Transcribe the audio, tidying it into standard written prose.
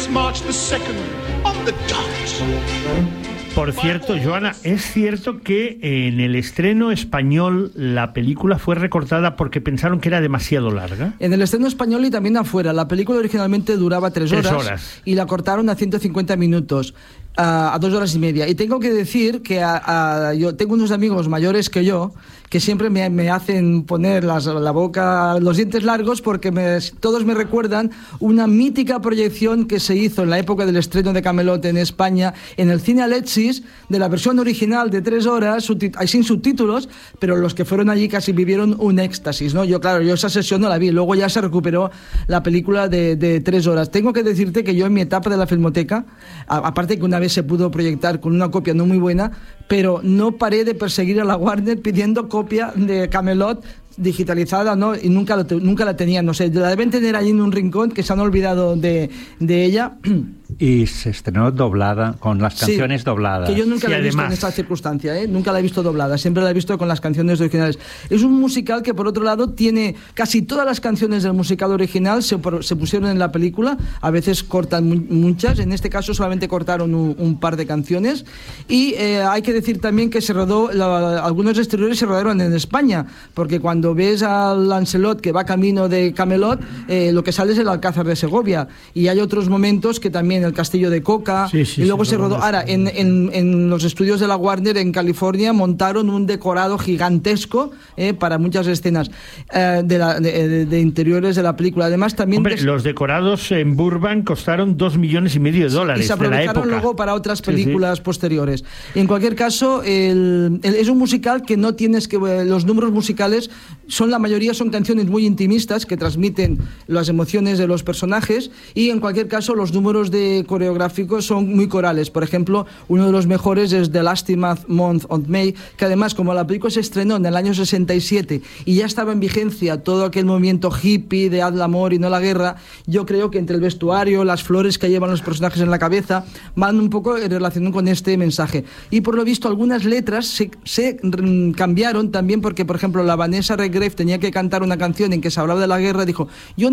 It's March the 2nd on the dot. Por cierto, Joana, ¿es cierto que en el estreno español la película fue recortada porque pensaron que era demasiado larga? En el estreno español y también afuera. La película originalmente duraba 3 horas y la cortaron a 150 minutos. A 2 horas y media. Y tengo que decir que yo tengo unos amigos mayores que yo que siempre me hacen poner la boca, los dientes largos, porque todos me recuerdan una mítica proyección que se hizo en la época del estreno de Camelot en España, en el cine Alexis, de la versión original de 3 horas, sin subtítulos, pero los que fueron allí casi vivieron un éxtasis, ¿no? Yo esa sesión no la vi, luego ya se recuperó la película de 3 horas. Tengo que decirte que yo en mi etapa de la Filmoteca, aparte que una vez se pudo proyectar con una copia no muy buena, pero no paré de perseguir a la Warner pidiendo copia de Camelot digitalizada, ¿no? Y nunca la tenían, no sé, la deben tener ahí en un rincón que se han olvidado de ella. Y se estrenó doblada, con las canciones dobladas. Que yo nunca la he visto en esta circunstancia, nunca la he visto doblada, siempre la he visto con las canciones originales. Es un musical que, por otro lado, tiene casi todas las canciones del musical original se pusieron en la película, a veces cortan muchas, en este caso solamente cortaron un par de canciones, y hay que decir también que se rodó, algunos exteriores se rodaron en España, porque cuando ves al Lancelot que va camino de Camelot, lo que sale es el Alcázar de Segovia, y hay otros momentos que también el Castillo de Coca, y luego se rodó. Ahora, en los estudios de la Warner en California montaron un decorado gigantesco para muchas escenas de interiores de la película. Además, también... Hombre, los decorados en Burbank costaron $2,5 millones y se aprovecharon luego para otras películas posteriores. Y en cualquier caso, es un musical que no tienes que... Los números musicales la mayoría son canciones muy intimistas que transmiten las emociones de los personajes, y en cualquier caso los números coreográficos son muy corales. Por ejemplo, uno de los mejores es The Last Month of May, que además, como la película se estrenó en el año 67 y ya estaba en vigencia todo aquel movimiento hippie de haz el amor y no la guerra, yo creo que entre el vestuario, las flores que llevan los personajes en la cabeza, van un poco en relación con este mensaje. Y por lo visto algunas letras se cambiaron también, porque por ejemplo la Vanessa Redgrave tenía que cantar una canción en que se hablaba de la guerra, dijo, yo